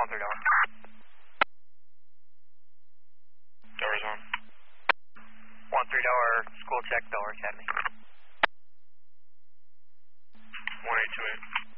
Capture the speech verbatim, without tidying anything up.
three door. Doors on. One three door, school check door, Academy. One eight two eight.